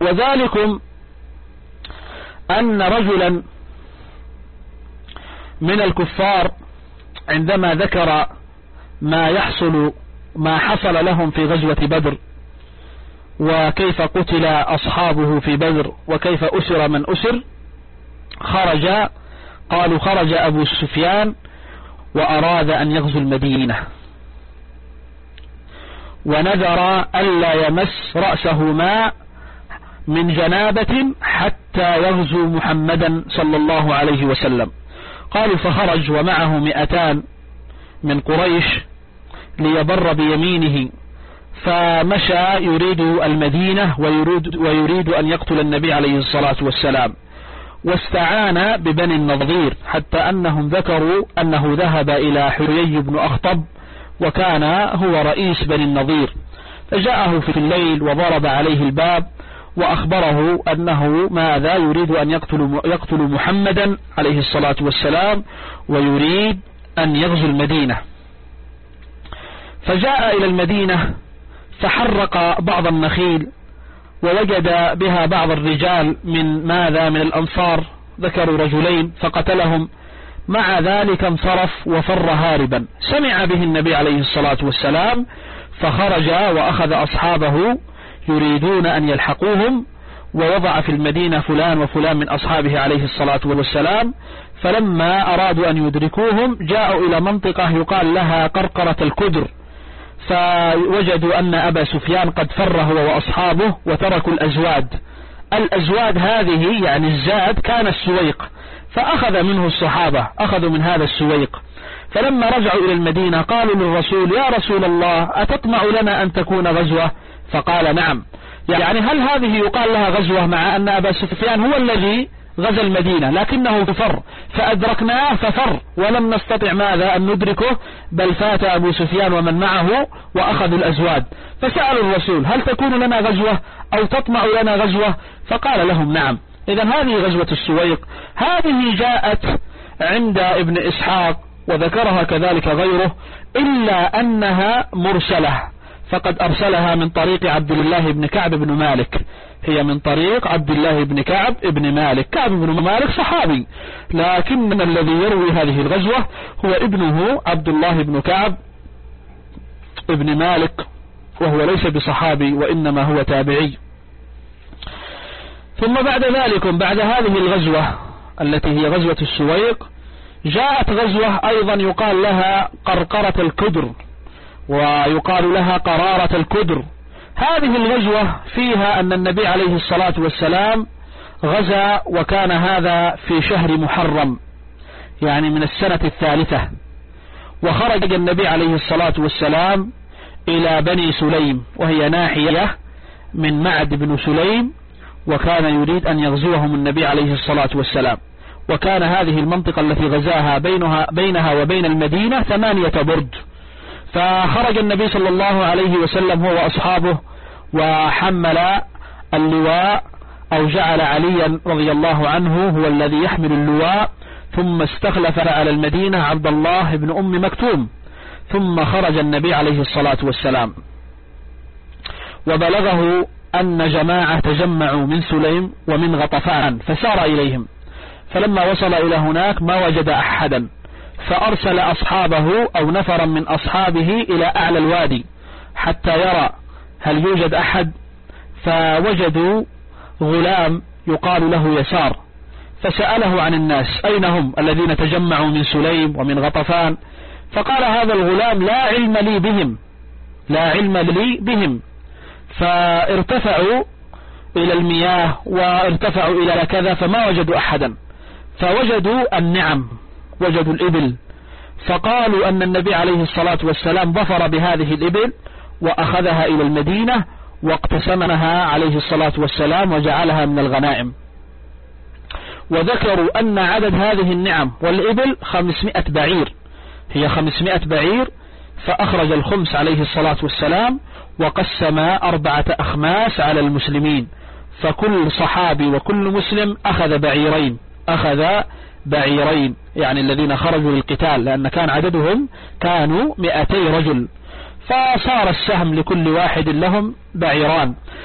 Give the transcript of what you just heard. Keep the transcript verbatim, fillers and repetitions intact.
وذلكم أن رجلا من الكفار عندما ذكر ما يحصل ما حصل لهم في غزوة بدر وكيف قتل أصحابه في بدر وكيف أسر من أسر، خرج قالوا خرج أبو سفيان وأراد أن يغزو المدينة ونذر ألا يمس رأسه ماء من جنابة حتى يغزو محمدا صلى الله عليه وسلم. قالوا فخرج ومعه مئتان من قريش ليبر بيمينه، فمشى يريد المدينة ويريد, ويريد أن يقتل النبي عليه الصلاة والسلام، واستعان ببني النضير حتى أنهم ذكروا أنه ذهب إلى حيي بن أخطب وكان هو رئيس بني النضير، فجاءه في الليل وضرب عليه الباب وأخبره أنه ماذا يريد أن يقتل, يقتل محمدا عليه الصلاة والسلام ويريد أن يغزو المدينة. فجاء إلى المدينة فحرق بعض النخيل ووجد بها بعض الرجال من ماذا من الأنصار، ذكروا رجلين فقتلهم، مع ذلك انصرف وفر هاربا. سمع به النبي عليه الصلاة والسلام فخرج وأخذ أصحابه يريدون أن يلحقوهم، ووضع في المدينة فلان وفلان من أصحابه عليه الصلاة والسلام. فلما أرادوا أن يدركوهم جاءوا إلى منطقة يقال لها قرقرة الكدر، فوجدوا أن أبا سفيان قد فر هو وأصحابه وتركوا الأزواد. الأزواد هذه يعني الزاد كان السويق، فأخذ منه الصحابة، أخذوا من هذا السويق. فلما رجعوا إلى المدينة قالوا للرسول يا رسول الله أتطمع لنا أن تكون غزوة؟ فقال نعم. يعني هل هذه يقال لها غزوة مع أن أبا سفيان هو الذي غزا المدينة لكنه فر، فأدركناه ففر ولم نستطع ماذا أن ندركه، بل فات أبو سفيان ومن معه وأخذوا الأزواد. فسألوا الرسول هل تكون لنا غزوة أو تطمع لنا غزوة؟ فقال لهم نعم. إذن هذه غزوة السويق، هذه جاءت عند ابن إسحاق وذكرها كذلك غيره، إلا أنها مرسلة، فقد أرسلها من طريق عبد الله بن كعب بن مالك، هي من طريق عبد الله بن كعب بن مالك. كعب بن مالك صحابي، لكن الذي يروي هذه الغزوة هو ابنه عبد الله بن كعب بن مالك، وهو ليس بصحابي وإنما هو تابعي. ثم بعد ذلك بعد هذه الغزوة التي هي غزوة السويق جاءت غزوة أيضا يقال لها قرقرة الكدر ويقال لها قرارة الكدر. هذه الغزوة فيها أن النبي عليه الصلاة والسلام غزا، وكان هذا في شهر محرم يعني من السنة الثالثة، وخرج النبي عليه الصلاة والسلام إلى بني سليم وهي ناحية من معد بن سليم، وكان يريد أن يغزوهم النبي عليه الصلاة والسلام. وكان هذه المنطقة التي غزاها بينها, بينها وبين المدينة ثمانية برد. فخرج النبي صلى الله عليه وسلم هو وأصحابه وحمل اللواء أو جعل عليا رضي الله عنه هو الذي يحمل اللواء، ثم استخلف على المدينة عبد الله بن أم مكتوم. ثم خرج النبي عليه الصلاة والسلام وبلغه أن جماعة تجمعوا من سليم ومن غطفان، فسار إليهم. فلما وصل إلى هناك ما وجد أحدا، فأرسل أصحابه أو نفرا من أصحابه إلى أعلى الوادي حتى يرى هل يوجد أحد، فوجدوا غلام يقال له يسار، فسأله عن الناس أين هم الذين تجمعوا من سليم ومن غطفان، فقال هذا الغلام لا علم لي بهم لا علم لي بهم. فارتفعوا إلى المياه وارتفعوا إلى كذا فما وجدوا أحدا، فوجدوا النعم، وجدوا الإبل، فقالوا أن النبي عليه الصلاة والسلام ظفر بهذه الإبل وأخذها إلى المدينة واقتسمها عليه الصلاة والسلام وجعلها من الغنائم. وذكروا أن عدد هذه النعم والإبل خمسمائة بعير، هي خمسمائة بعير، فأخرج الخمس عليه الصلاة والسلام وقسم أربعة أخماس على المسلمين، فكل صحابي وكل مسلم أخذ بعيرين أخذ بعيرين يعني الذين خرجوا للقتال، لأن كان عددهم كانوا مئتي رجل، فصار السهم لكل واحد لهم بعيران.